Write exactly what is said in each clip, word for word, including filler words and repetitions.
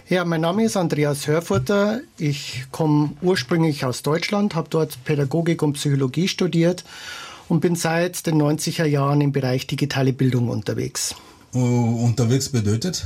Ja, mein Name ist Andreas Hörfurter. Ich komme ursprünglich aus Deutschland, habe dort Pädagogik und Psychologie studiert und bin seit den neunziger Jahren im Bereich digitale Bildung unterwegs. Uh, unterwegs bedeutet?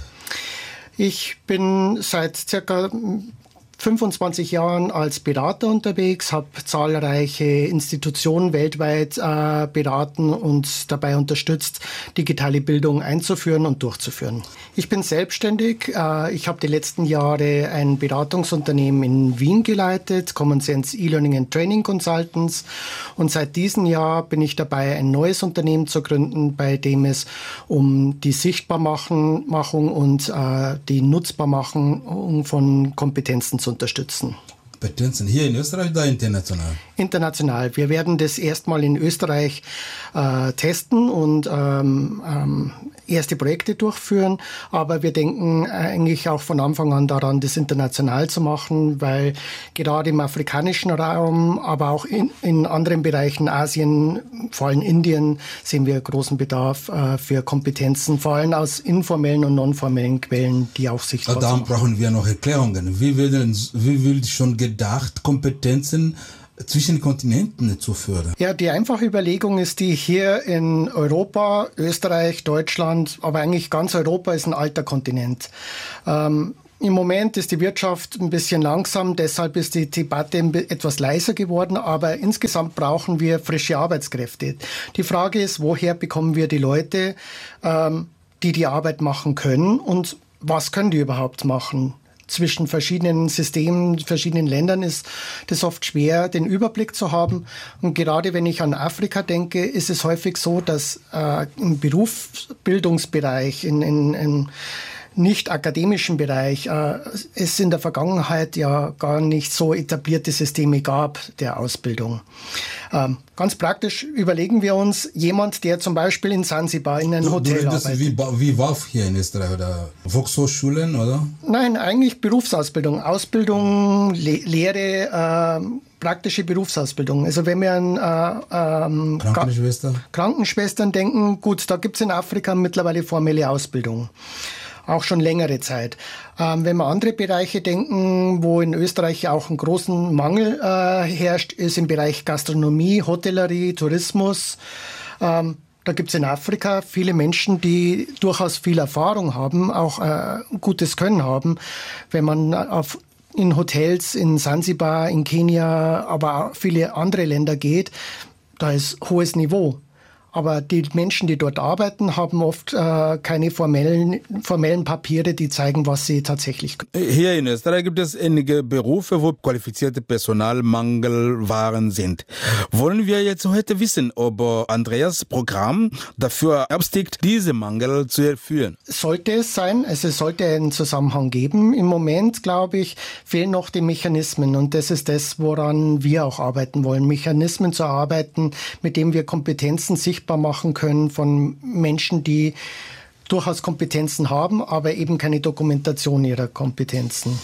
Ich bin seit circa fünfundzwanzig Jahren als Berater unterwegs, habe zahlreiche Institutionen weltweit äh, beraten und dabei unterstützt, digitale Bildung einzuführen und durchzuführen. Ich bin selbstständig. Äh, ich habe die letzten Jahre ein Beratungsunternehmen in Wien geleitet, Common Sense E-Learning and Training Consultants. Und seit diesem Jahr bin ich dabei, ein neues Unternehmen zu gründen, bei dem es um die Sichtbarmachung und äh, die Nutzbarmachung von Kompetenzen zu unterstützen. Kompetenzen hier in Österreich oder international? International. Wir werden das erstmal in Österreich äh, testen und ähm, ähm, erste Projekte durchführen, aber wir denken eigentlich auch von Anfang an daran, das international zu machen, weil gerade im afrikanischen Raum, aber auch in, in anderen Bereichen, Asien, vor allem Indien, sehen wir großen Bedarf äh, für Kompetenzen, vor allem aus informellen und nonformellen Quellen, die auch sichtbar sind. Darum brauchen wir noch Erklärungen. Wie wird, wie wird schon gedacht, Kompetenzen zwischen Kontinenten zu fördern? Ja, die einfache Überlegung ist die, hier in Europa, Österreich, Deutschland, aber eigentlich ganz Europa ist ein alter Kontinent. Ähm, Im Moment ist die Wirtschaft ein bisschen langsam, deshalb ist die Debatte etwas leiser geworden, aber insgesamt brauchen wir frische Arbeitskräfte. Die Frage ist, woher bekommen wir die Leute, ähm, die die Arbeit machen können und was können die überhaupt machen? Zwischen verschiedenen Systemen, verschiedenen Ländern ist das oft schwer, den Überblick zu haben. Und gerade wenn ich an Afrika denke, ist es häufig so, dass äh, im Berufsbildungsbereich, in, in, in nicht akademischen Bereich äh, es in der Vergangenheit ja gar nicht so etablierte Systeme gab der Ausbildung. Ähm, ganz praktisch überlegen wir uns, jemand, der zum Beispiel in Sansibar in einem du, Hotel du arbeitet. Wie, wie W A F hier in Österreich oder Volkshochschulen, oder? Nein, eigentlich Berufsausbildung. Ausbildung, Le- Lehre, äh, praktische Berufsausbildung. Also wenn wir an äh, ähm, Krankenschwestern? Krankenschwestern denken, gut, da gibt es in Afrika mittlerweile formelle Ausbildung. Auch schon längere Zeit. Ähm, wenn wir andere Bereiche denken, wo in Österreich auch einen großen Mangel äh, herrscht, ist im Bereich Gastronomie, Hotellerie, Tourismus. Ähm, da gibt es in Afrika viele Menschen, die durchaus viel Erfahrung haben, auch äh, gutes Können haben. Wenn man auf in Hotels in Sansibar, in Kenia, aber auch viele andere Länder geht, da ist hohes Niveau. Aber die Menschen, die dort arbeiten, haben oft äh, keine formellen, formellen Papiere, die zeigen, was sie tatsächlich können. Hier in Österreich gibt es einige Berufe, wo qualifizierte Personalmangelwaren sind. Wollen wir jetzt heute wissen, ob Andreas Programm dafür abstickt, diese Mangel zu erfüllen? Sollte es sein, also es sollte einen Zusammenhang geben. Im Moment, glaube ich, fehlen noch die Mechanismen und das ist das, woran wir auch arbeiten wollen. Mechanismen zu arbeiten, mit denen wir Kompetenzen sichtbar machen können von Menschen, die durchaus Kompetenzen haben, aber eben keine Dokumentation ihrer Kompetenzen.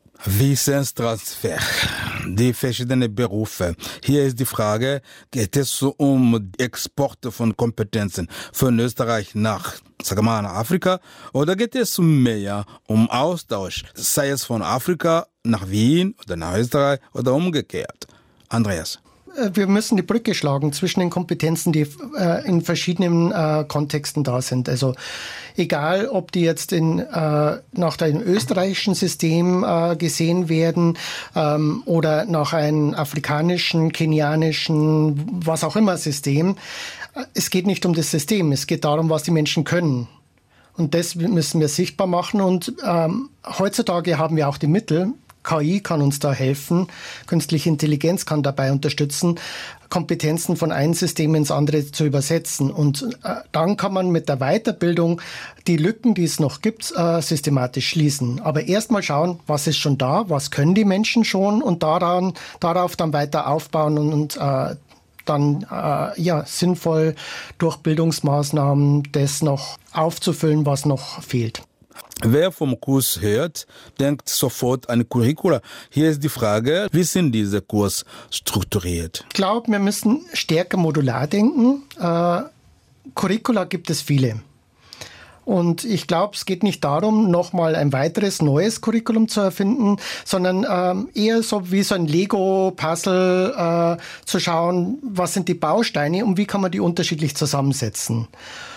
Wissenstransfer, die verschiedenen Berufe. Hier ist die Frage, geht es um Exporte von Kompetenzen von Österreich nach, sagen wir mal, nach Afrika oder geht es mehr um Austausch, sei es von Afrika nach Wien oder nach Österreich oder umgekehrt? Andreas. Wir müssen die Brücke schlagen zwischen den Kompetenzen, die äh, in verschiedenen äh, Kontexten da sind. Also egal, ob die jetzt in, äh, nach dem österreichischen System äh, gesehen werden ähm, oder nach einem afrikanischen, kenianischen, was auch immer System. Es geht nicht um das System, es geht darum, was die Menschen können. Und das müssen wir sichtbar machen. Und ähm, heutzutage haben wir auch die Mittel. K I kann uns da helfen, künstliche Intelligenz kann dabei unterstützen, Kompetenzen von einem System ins andere zu übersetzen. Und äh, dann kann man mit der Weiterbildung die Lücken, die es noch gibt, äh, systematisch schließen. Aber erstmal schauen, was ist schon da, was können die Menschen schon und daran, darauf dann weiter aufbauen und, und äh, dann äh, ja, sinnvoll durch Bildungsmaßnahmen das noch aufzufüllen, was noch fehlt. Wer vom Kurs hört, denkt sofort an Curricula. Hier ist die Frage, wie sind diese Kurs strukturiert? Ich glaube, wir müssen stärker modular denken. Äh, Curricula gibt es viele. Und ich glaube, es geht nicht darum, nochmal ein weiteres neues Curriculum zu erfinden, sondern ähm, eher so wie so ein Lego-Puzzle äh, zu schauen, was sind die Bausteine und wie kann man die unterschiedlich zusammensetzen.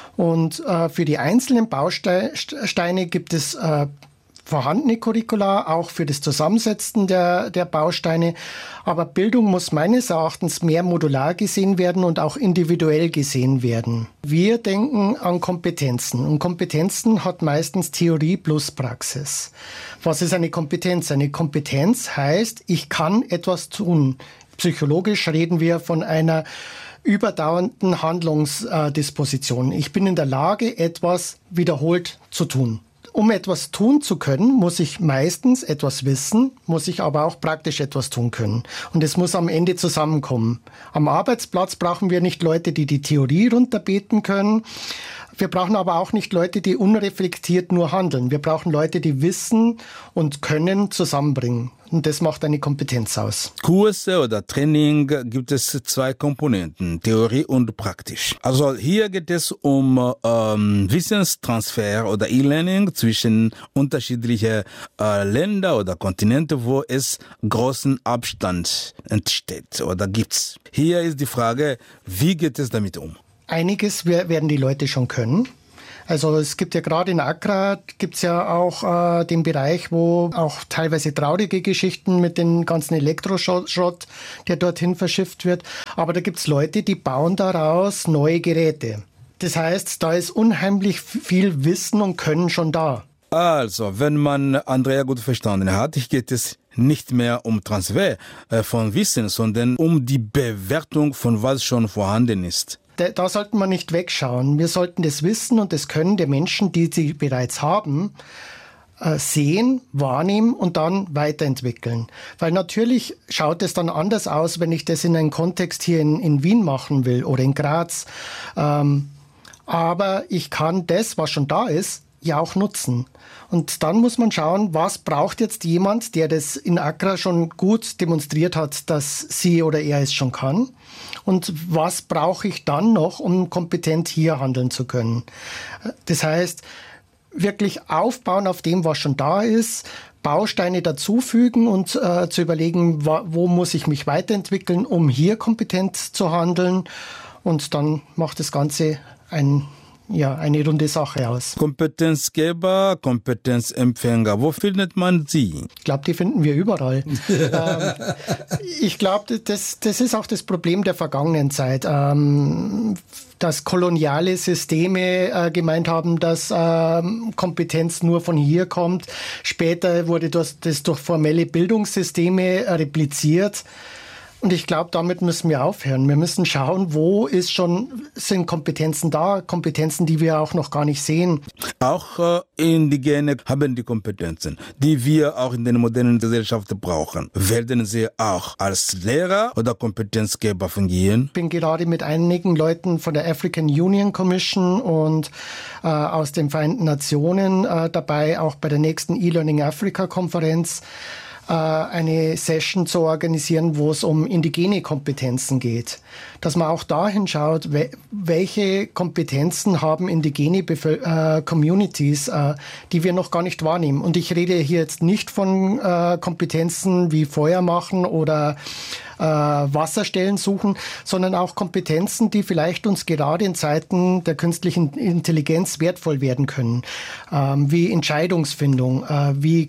Und äh, für die einzelnen Bausteine gibt es äh, vorhandene Curricula, auch für das Zusammensetzen der, der Bausteine. Aber Bildung muss meines Erachtens mehr modular gesehen werden und auch individuell gesehen werden. Wir denken an Kompetenzen. Und Kompetenzen hat meistens Theorie plus Praxis. Was ist eine Kompetenz? Eine Kompetenz heißt, ich kann etwas tun. Psychologisch reden wir von einer überdauernden Handlungsdisposition. Ich bin in der Lage, etwas wiederholt zu tun. Um etwas tun zu können, muss ich meistens etwas wissen, muss ich aber auch praktisch etwas tun können. Und es muss am Ende zusammenkommen. Am Arbeitsplatz brauchen wir nicht Leute, die die Theorie runterbeten können. Wir brauchen aber auch nicht Leute, die unreflektiert nur handeln. Wir brauchen Leute, die Wissen und Können zusammenbringen. Und das macht eine Kompetenz aus. Kurse oder Training gibt es zwei Komponenten, Theorie und praktisch. Also hier geht es um ähm, Wissenstransfer oder E-Learning zwischen unterschiedlichen äh, Ländern oder Kontinenten, wo es großen Abstand entsteht oder gibt's. Hier ist die Frage, wie geht es damit um? Einiges werden die Leute schon können. Also es gibt ja gerade in Accra gibt's ja auch äh, den Bereich, wo auch teilweise traurige Geschichten mit dem ganzen Elektroschrott, der dorthin verschifft wird. Aber da gibt's Leute, die bauen daraus neue Geräte. Das heißt, da ist unheimlich viel Wissen und Können schon da. Also, wenn man Andrea gut verstanden hat, geht es nicht mehr um Transfer äh, von Wissen, sondern um die Bewertung von was schon vorhanden ist. Da, da sollten wir nicht wegschauen. Wir sollten das Wissen und das Können der Menschen, die sie bereits haben, äh, sehen, wahrnehmen und dann weiterentwickeln. Weil natürlich schaut es dann anders aus, wenn ich das in einem Kontext hier in, in Wien machen will oder in Graz. Ähm, aber ich kann das, was schon da ist, ja auch nutzen. Und dann muss man schauen, was braucht jetzt jemand, der das in Accra schon gut demonstriert hat, dass sie oder er es schon kann. Und was brauche ich dann noch, um kompetent hier handeln zu können? Das heißt, wirklich aufbauen auf dem, was schon da ist, Bausteine dazufügen und äh, zu überlegen, wo, wo muss ich mich weiterentwickeln, um hier kompetent zu handeln. Und dann macht das Ganze ein Ja, eine runde Sache aus. Kompetenzgeber, Kompetenzempfänger, wo findet man sie? Ich glaube, die finden wir überall. ähm, ich glaube, das, das ist auch das Problem der vergangenen Zeit. Ähm, dass koloniale Systeme äh, gemeint haben, dass ähm, Kompetenz nur von hier kommt. Später wurde das, das durch formelle Bildungssysteme äh, repliziert. Und ich glaube, damit müssen wir aufhören. Wir müssen schauen, wo ist schon, sind Kompetenzen da, Kompetenzen, die wir auch noch gar nicht sehen. Auch äh, Indigene haben die Kompetenzen, die wir auch in der modernen Gesellschaft brauchen. Werden sie auch als Lehrer oder Kompetenzgeber fungieren? Ich bin gerade mit einigen Leuten von der African Union Commission und äh, aus den Vereinten Nationen äh, dabei, auch bei der nächsten E-Learning Africa Konferenz, eine Session zu organisieren, wo es um indigene Kompetenzen geht. Dass man auch dahin schaut, welche Kompetenzen haben indigene Bevöl- äh, Communities, äh, die wir noch gar nicht wahrnehmen. Und ich rede hier jetzt nicht von äh, Kompetenzen wie Feuer machen oder äh, Wasserstellen suchen, sondern auch Kompetenzen, die vielleicht uns gerade in Zeiten der künstlichen Intelligenz wertvoll werden können. Ähm, wie Entscheidungsfindung, äh, wie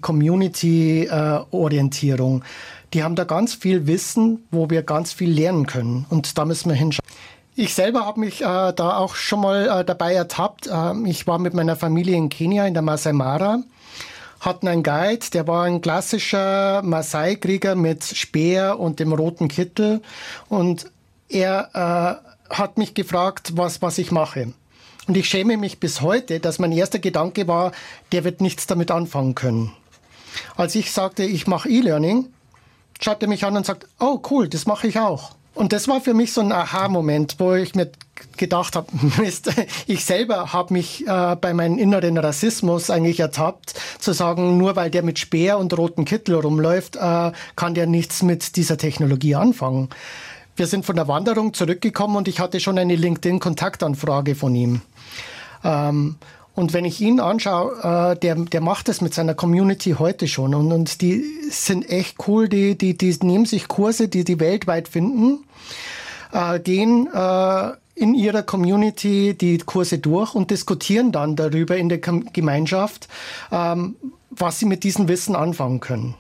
Community-Orientierung. Äh, Die haben da ganz viel Wissen, wo wir ganz viel lernen können. Und da müssen wir hinschauen. Ich selber habe mich äh, da auch schon mal äh, dabei ertappt. Äh, ich war mit meiner Familie in Kenia, in der Masai Mara, hatten einen Guide, der war ein klassischer Maasai-Krieger mit Speer und dem roten Kittel. Und er äh, hat mich gefragt, was, was ich mache. Und ich schäme mich bis heute, dass mein erster Gedanke war, der wird nichts damit anfangen können. Als ich sagte, ich mache E-Learning, schaut er mich an und sagt, oh cool, das mache ich auch. Und das war für mich so ein Aha-Moment, wo ich mir gedacht habe, Mist, ich selber habe mich äh, bei meinem inneren Rassismus eigentlich ertappt, zu sagen, nur weil der mit Speer und roten Kittel rumläuft, äh, kann der nichts mit dieser Technologie anfangen. Wir sind von der Wanderung zurückgekommen und ich hatte schon eine LinkedIn-Kontaktanfrage von ihm. Ähm, Und wenn ich ihn anschaue, äh, der, der macht das mit seiner Community heute schon. Und, und die sind echt cool, die, die, die nehmen sich Kurse, die die weltweit finden, äh, gehen äh, in ihrer Community die Kurse durch und diskutieren dann darüber in der Gemeinschaft, ähm, was sie mit diesem Wissen anfangen können.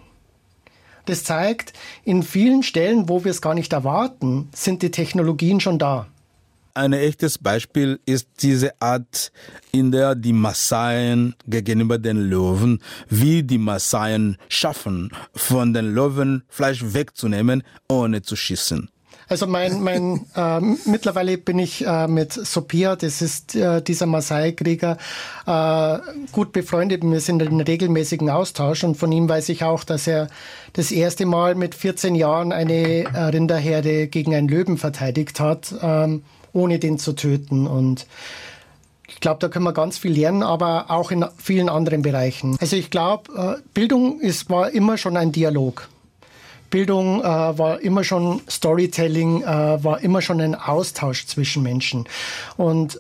Das zeigt, in vielen Stellen, wo wir es gar nicht erwarten, sind die Technologien schon da. Ein echtes Beispiel ist diese Art, in der die Massaien gegenüber den Löwen, wie die Massaien schaffen, von den Löwen Fleisch wegzunehmen, ohne zu schießen. Also mein, mein äh, mittlerweile bin ich äh, mit Sophia, das ist äh, dieser Maasai-Krieger, äh, gut befreundet. Wir sind in regelmäßigen Austausch und von ihm weiß ich auch, dass er das erste Mal mit vierzehn Jahren eine äh, Rinderherde gegen einen Löwen verteidigt hat, ähm, ohne den zu töten. Und ich glaube, da können wir ganz viel lernen, aber auch in vielen anderen Bereichen. Also ich glaube, äh, Bildung ist, war immer schon ein Dialog. Bildung äh, war immer schon Storytelling, äh, war immer schon ein Austausch zwischen Menschen. Und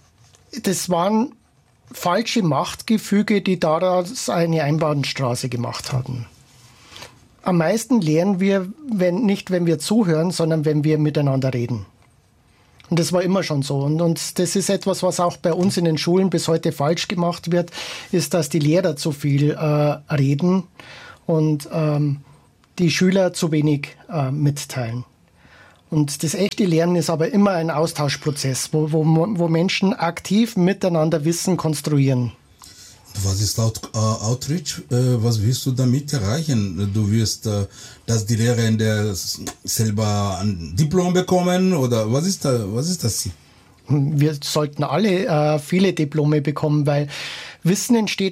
das waren falsche Machtgefüge, die daraus eine Einbahnstraße gemacht haben. Am meisten lernen wir, wenn, nicht wenn wir zuhören, sondern wenn wir miteinander reden. Und das war immer schon so. Und, und das ist etwas, was auch bei uns in den Schulen bis heute falsch gemacht wird, ist, dass die Lehrer zu viel äh, reden und ähm, die Schüler zu wenig äh, mitteilen. Und das echte Lernen ist aber immer ein Austauschprozess, wo, wo, wo Menschen aktiv miteinander Wissen konstruieren. Was ist Out, uh, Outreach? Uh, was willst du damit erreichen? Du wirst, uh, dass die Lehrer selber ein Diplom bekommen oder was ist da, was ist das Ziel? Wir sollten alle äh, viele Diplome bekommen, weil Wissen entsteht